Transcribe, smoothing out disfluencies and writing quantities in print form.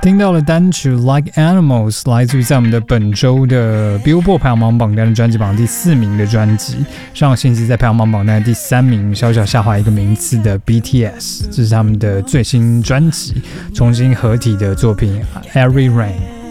听到了单曲 Like Animals 来自于在我们的本周的 Billboard 排行榜榜单的专辑榜第4名的专辑，上星期在排行榜榜单的第3名，小小下滑一个名次的 BTS， 这是他们的最新专辑重新合体的作品 Every Rain。